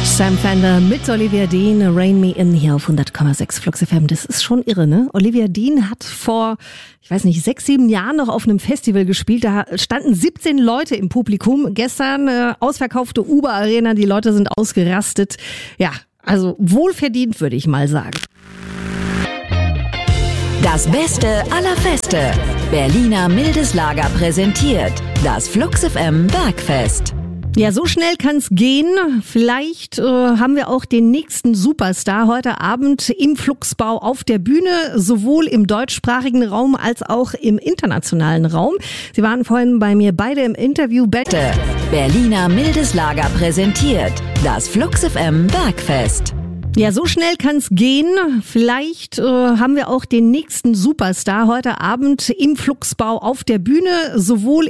Sam Fender mit Olivia Dean, Rain Me In hier auf 100,6 Flux FM. Das ist schon irre, ne? Olivia Dean hat vor, 6, 7 Jahren noch auf einem Festival gespielt. Da standen 17 Leute im Publikum. Gestern ausverkaufte Uber-Arena, die Leute sind ausgerastet. Ja, also wohlverdient, würde ich mal sagen. Das Beste aller Feste. Berliner Mildes Lager präsentiert das Flux FM Bergfest. Ja, so schnell kann's gehen. Vielleicht haben wir auch den nächsten Superstar heute Abend im Fluxbau auf der Bühne, sowohl im deutschsprachigen Raum als auch im internationalen Raum. Sie waren vorhin bei mir beide im Interview. Berliner Mildes Lager präsentiert das Flux FM Bergfest. Ja, so schnell kann's gehen. Vielleicht haben wir auch den nächsten Superstar heute Abend im Fluxbau auf der Bühne, sowohl